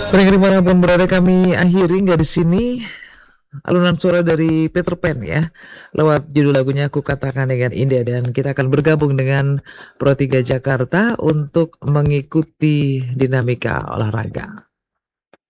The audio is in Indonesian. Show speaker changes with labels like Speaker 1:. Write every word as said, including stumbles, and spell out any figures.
Speaker 1: Pendengar dimanapun berada kami akhiri nggak di sini, alunan suara dari Peter Pan ya, lewat judul lagunya Ku Katakan Dengan Indah dan kita akan bergabung dengan Pro tiga Jakarta untuk mengikuti dinamika olahraga.